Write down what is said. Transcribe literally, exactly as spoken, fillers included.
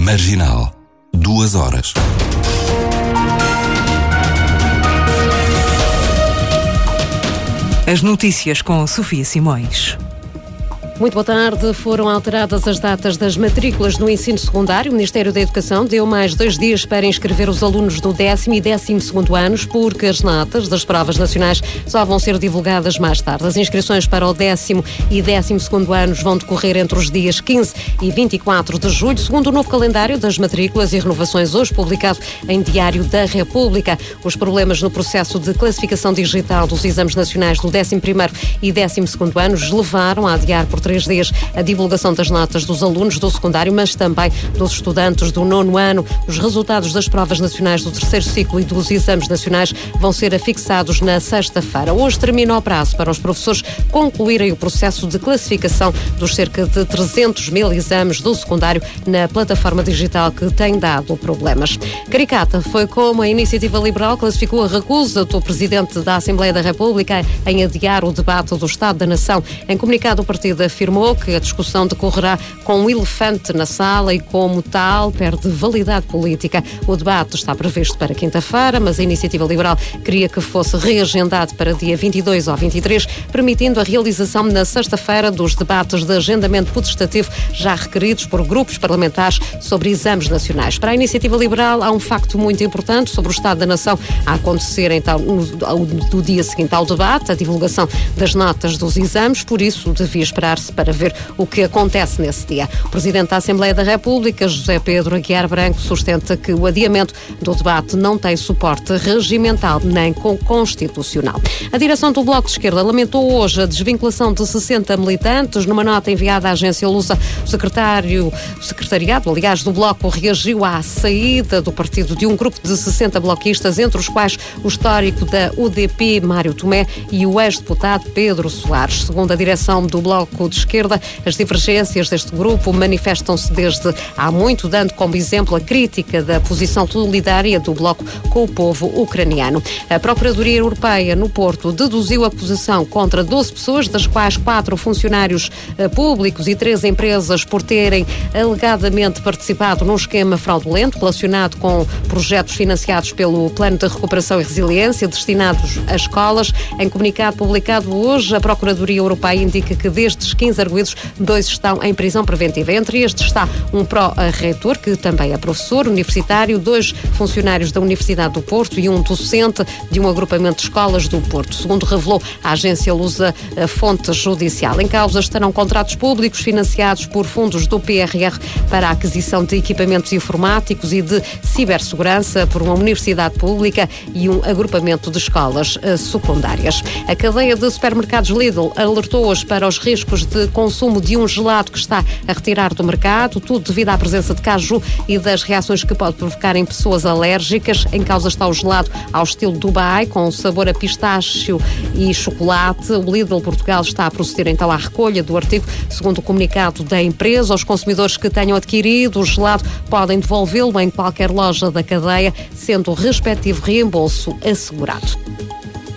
Marginal. Duas horas. As notícias com Sofia Simões. Muito boa tarde. Foram alteradas as datas das matrículas no ensino secundário. O Ministério da Educação deu mais dois dias para inscrever os alunos do décimo e décimo segundo anos, porque as notas das provas nacionais só vão ser divulgadas mais tarde. As inscrições para o décimo e décimo segundo anos vão decorrer entre os dias quinze e vinte e quatro de julho, segundo o novo calendário das matrículas e renovações, hoje publicado em Diário da República. Os problemas no processo de classificação digital dos exames nacionais do décimo primeiro e décimo segundo anos levaram a adiar por três dias a divulgação das notas dos alunos do secundário, mas também dos estudantes do nono ano. Os resultados das provas nacionais do terceiro ciclo e dos exames nacionais vão ser afixados na sexta-feira. Hoje termina o prazo para os professores concluírem o processo de classificação dos cerca de trezentos mil exames do secundário na plataforma digital que tem dado problemas. Caricata foi como a Iniciativa Liberal classificou a recusa do Presidente da Assembleia da República em adiar o debate do Estado da Nação. Em comunicado, o partido afirmou que a discussão decorrerá com um elefante na sala e, como tal, perde validade política. O debate está previsto para quinta-feira, mas a Iniciativa Liberal queria que fosse reagendado para dia vinte e dois ou vinte e três, permitindo a realização na sexta-feira dos debates de agendamento potestativo já requeridos por grupos parlamentares sobre exames nacionais. Para a Iniciativa Liberal, há um facto muito importante sobre o Estado da Nação a acontecer então no, no dia seguinte ao debate, a divulgação das notas dos exames, por isso devia esperar-se para ver o que acontece nesse dia. O Presidente da Assembleia da República, José Pedro Aguiar Branco, sustenta que o adiamento do debate não tem suporte regimental nem constitucional. A direção do Bloco de Esquerda lamentou hoje a desvinculação de sessenta militantes. Numa nota enviada à agência Lusa, o secretário, o secretariado, aliás, do Bloco reagiu à saída do partido de um grupo de sessenta bloquistas, entre os quais o histórico da U D P, Mário Tomé, e o ex-deputado Pedro Soares. Segundo a direção do Bloco de Esquerda, as divergências deste grupo manifestam-se desde há muito, dando como exemplo a crítica da posição solidária do Bloco com o povo ucraniano. A Procuradoria Europeia no Porto deduziu a acusação contra doze pessoas, das quais quatro funcionários uh, públicos e três empresas, por terem alegadamente participado num esquema fraudulento relacionado com projetos financiados pelo Plano de Recuperação e Resiliência destinados a escolas. Em comunicado publicado hoje, a Procuradoria Europeia indica que destes quinze arguidos, dois estão em prisão preventiva. Entre estes está um pró-reitor, que também é professor universitário, dois funcionários da Universidade do Porto e um docente de um agrupamento de escolas do Porto. Segundo revelou a agência Lusa, a fonte judicial. Em causa estarão contratos públicos financiados por fundos do P R R para a aquisição de equipamentos informáticos e de cibersegurança por uma universidade pública e um agrupamento de escolas secundárias. A cadeia de supermercados Lidl alertou hoje para os riscos de consumo de um gelado que está a retirar do mercado, tudo devido à presença de caju e das reações que pode provocar em pessoas alérgicas. Em causa está o gelado ao estilo Dubai, com sabor a pistácio e chocolate. O Lidl Portugal está a proceder então à recolha do artigo. Segundo o comunicado da empresa, os consumidores que tenham adquirido o gelado podem devolvê-lo em qualquer loja da cadeia, sendo o respectivo reembolso assegurado.